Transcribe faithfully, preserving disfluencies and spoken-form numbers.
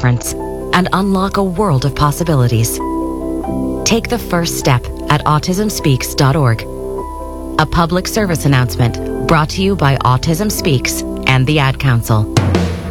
difference and unlock a world of possibilities. Take the first step at autism speaks dot org. A public service announcement brought to you by Autism Speaks and the Ad Council.